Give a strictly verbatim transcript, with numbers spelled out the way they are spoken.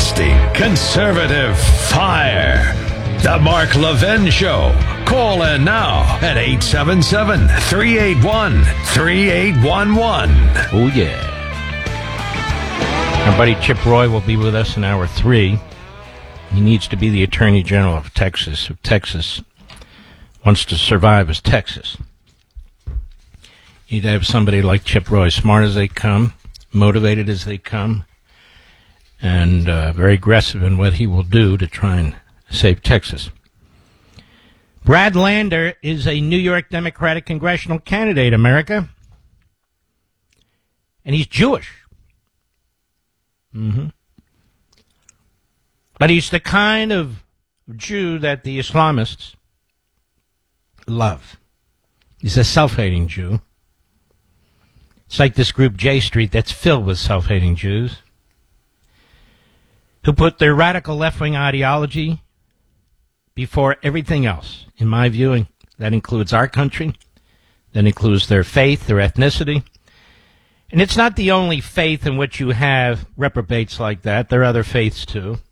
Nasty, conservative fire. The Mark Levin Show. Call in now at eight seven seven, three eight one, three eight one one. Oh, yeah. Our buddy Chip Roy will be with us in hour three. He needs to be the Attorney General of Texas. If Texas wants to survive as Texas, you'd have somebody like Chip Roy, smart as they come, motivated as they come, and uh, very aggressive in what he will do to try and save Texas. Brad Lander is a New York Democratic congressional candidate, America. And he's Jewish. Mm-hmm. But he's the kind of Jew that the Islamists love. He's a self-hating Jew. It's like this group J Street that's filled with self-hating Jews who put their radical left-wing ideology before everything else. In my view, that includes our country. That includes their faith, their ethnicity. And it's not the only faith in which you have reprobates like that. There are other faiths, too.